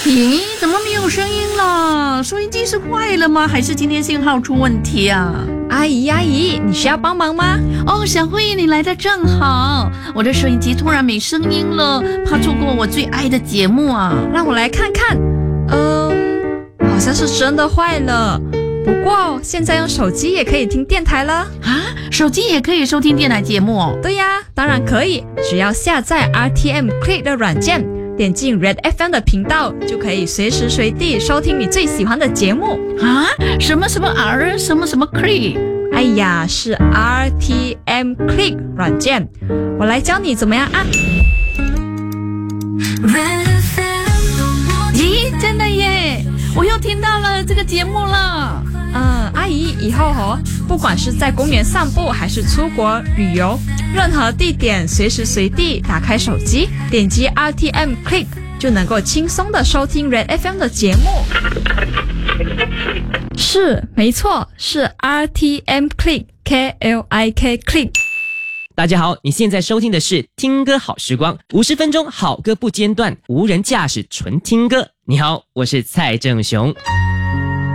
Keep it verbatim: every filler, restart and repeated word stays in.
咦，怎么没有声音了？收音机是坏了吗？还是今天信号出问题啊？ 阿姨阿姨，你需要帮忙吗？ 哦，小慧，你来的正好，我的收音机突然没声音了，怕错过我最爱的节目啊。 让我来看看。嗯，好像是真的坏了。不过现在用手机也可以听电台了啊！手机也可以收听电台节目哦？ 对呀，当然可以，只要下载 R T M Click 的软件，点进 Red F M 的频道，就可以随时随地收听你最喜欢的节目啊！什么什么 R 什么什么 Click？ 哎呀，是 R T M Click 软件，我来教你怎么样按。 咦，真的耶！我又听到了这个节目了。 嗯，阿姨，以后哦，不管是在公园散步还是出国旅游，任何地点随时随地打开手机，点击 R T M Click 就能够轻松的收听 Red F M 的节目。是，没错，是 R T M Click K L I K Click。 大家好，你现在收听的是听歌好时光，五十分钟好歌不间断，无人驾驶纯听歌。你好，我是蔡正雄。